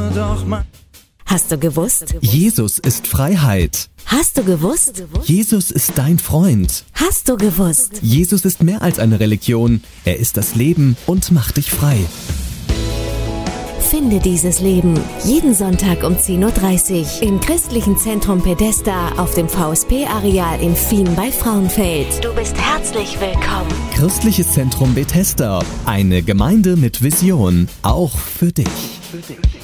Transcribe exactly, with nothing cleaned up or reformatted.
doch mal. Hast du gewusst? Jesus ist Freiheit. Hast du gewusst? Jesus ist dein Freund. Hast du gewusst? Jesus ist mehr als eine Religion. Er ist das Leben und macht dich frei. Finde dieses Leben jeden Sonntag um zehn Uhr dreißig im Christlichen Zentrum Pedesta auf dem V S P-Areal in Fien bei Frauenfeld. Du bist herzlich willkommen. Christliches Zentrum Bethesda. Eine Gemeinde mit Vision. Auch für dich. Für dich.